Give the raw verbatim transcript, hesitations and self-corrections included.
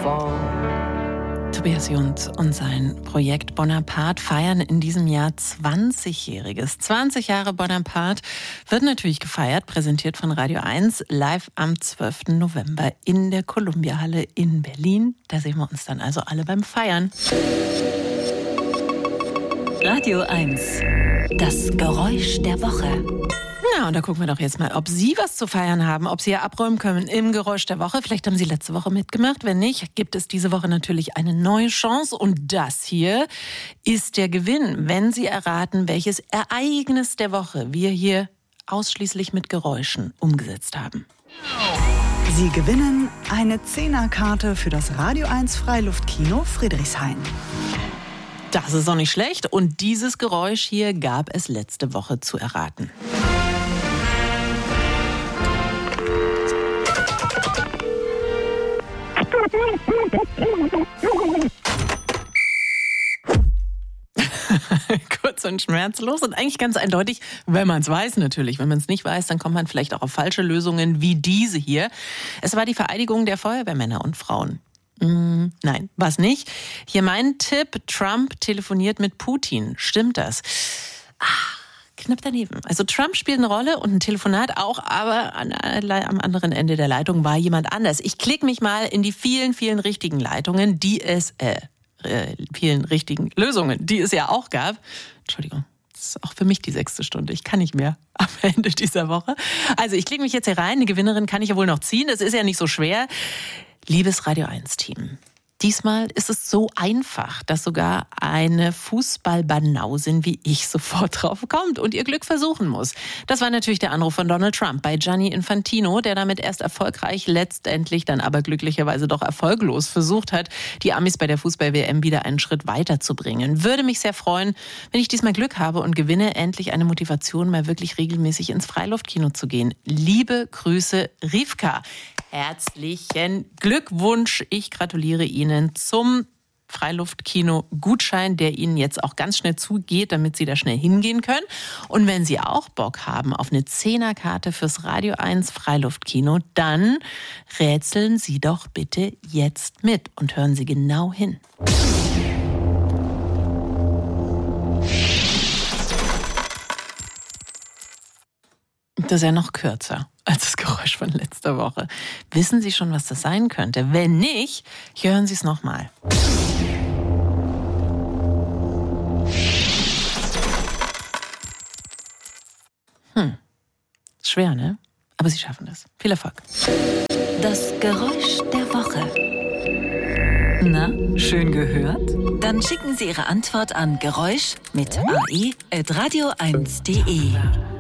fall. Tobias Junz und sein Projekt Bonaparte feiern in diesem Jahr zwanzigjähriges. zwanzig Jahre Bonaparte wird natürlich gefeiert, präsentiert von Radio eins, live am zwölften November in der Columbia-Halle in Berlin. Da sehen wir uns dann also alle beim Feiern. Radio eins, das Geräusch der Woche. Ja, und da gucken wir doch jetzt mal, ob Sie was zu feiern haben, ob Sie ja abräumen können im Geräusch der Woche. Vielleicht haben Sie letzte Woche mitgemacht. Wenn nicht, gibt es diese Woche natürlich eine neue Chance. Und das hier ist der Gewinn, wenn Sie erraten, welches Ereignis der Woche wir hier ausschließlich mit Geräuschen umgesetzt haben. Sie gewinnen eine Zehnerkarte für das Radio eins Freiluftkino Friedrichshain. Das ist auch nicht schlecht. Und dieses Geräusch hier gab es letzte Woche zu erraten. Kurz und schmerzlos und eigentlich ganz eindeutig, wenn man es weiß natürlich. Wenn man es nicht weiß, dann kommt man vielleicht auch auf falsche Lösungen wie diese hier. Es war die Vereidigung der Feuerwehrmänner und Frauen. Mm, nein, war es nicht. Hier mein Tipp, Trump telefoniert mit Putin. Stimmt das? Ach, knapp daneben. Also Trump spielt eine Rolle und ein Telefonat auch, aber an, am anderen Ende der Leitung war jemand anders. Ich klicke mich mal in die vielen, vielen richtigen Leitungen, die es, äh, äh, vielen richtigen Lösungen, die es ja auch gab. Entschuldigung. Das ist auch für mich die sechste Stunde. Ich kann nicht mehr am Ende dieser Woche. Also ich klicke mich jetzt hier rein. Eine Gewinnerin kann ich ja wohl noch ziehen. Das ist ja nicht so schwer. Liebes Radio eins Team, diesmal ist es so einfach, dass sogar eine Fußballbanausin wie ich sofort drauf kommt und ihr Glück versuchen muss. Das war natürlich der Anruf von Donald Trump bei Gianni Infantino, der damit erst erfolgreich, letztendlich dann aber glücklicherweise doch erfolglos versucht hat, die Amis bei der Fußball-W M wieder einen Schritt weiterzubringen. Würde mich sehr freuen, wenn ich diesmal Glück habe und gewinne, endlich eine Motivation, mal wirklich regelmäßig ins Freiluftkino zu gehen. Liebe Grüße, Rivka. Herzlichen Glückwunsch. Ich gratuliere Ihnen zum Freiluftkino-Gutschein, der Ihnen jetzt auch ganz schnell zugeht, damit Sie da schnell hingehen können. Und wenn Sie auch Bock haben auf eine Zehnerkarte fürs Radio eins Freiluftkino, dann rätseln Sie doch bitte jetzt mit und hören Sie genau hin. Das ist ja noch kürzer als das Geräusch von letzter Woche. Wissen Sie schon, was das sein könnte? Wenn nicht, hier hören Sie es nochmal. Hm, schwer, ne? Aber Sie schaffen das. Viel Erfolg. Das Geräusch der Woche. Na, schön gehört? Dann schicken Sie Ihre Antwort an Geräusch mit a e at radio eins punkt de.